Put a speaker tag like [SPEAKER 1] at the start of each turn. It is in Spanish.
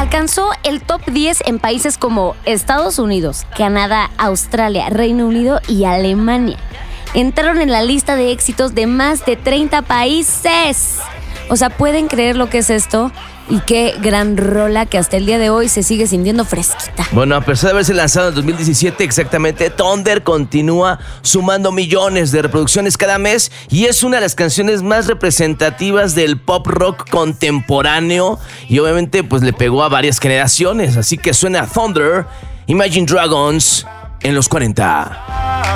[SPEAKER 1] Alcanzó el top 10 en países como Estados Unidos, Canadá, Australia, Reino Unido y Alemania. Entraron en la lista de éxitos de más de 30 países. O sea, ¿pueden creer lo que es esto? Y qué gran rola que hasta el día de hoy se sigue sintiendo fresquita.
[SPEAKER 2] Bueno, a pesar de haberse lanzado en 2017 exactamente, Thunder continúa sumando millones de reproducciones cada mes y es una de las canciones más representativas del pop rock contemporáneo y obviamente pues le pegó a varias generaciones. Así que suena Thunder, Imagine Dragons en los 40.